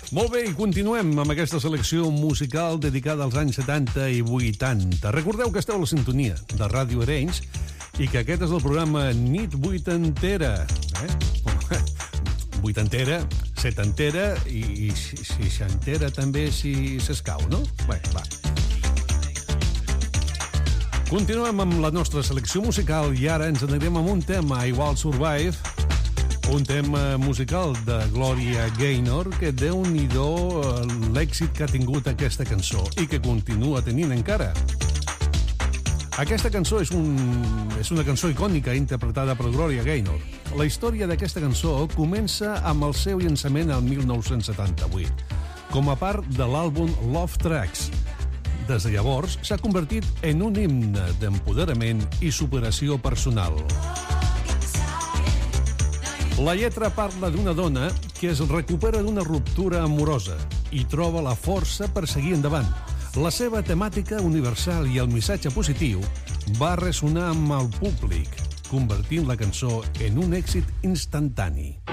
Molt bé, i continuem amb aquesta selecció musical dedicada als anys 70 i 80. Recordeu que esteu a la sintonia de Ràdio Arenys i que aquest és el programa Nit Vuitantera. Vuitantera, setantera i seixantera també si s'escau, no? Bé, va. Continuem amb la nostra selecció musical i ara ens anirem amb un tema, I Will Survive, un tema musical de Gloria Gaynor que déu-n'hi-do l'èxit que ha tingut aquesta cançó i que continua tenint encara. Aquesta cançó és una cançó icònica interpretada per Gloria Gaynor. La història d'aquesta cançó comença amb el seu llançament al 1978, com a part de l'àlbum Love Tracks. Des de llavors s'ha convertit en un himne d'empoderament i superació personal. La lletra parla d'una dona que es recupera d'una ruptura amorosa i troba la força per seguir endavant. La seva temàtica universal i el missatge positiu va ressonar amb el públic, convertint la cançó en un èxit instantani.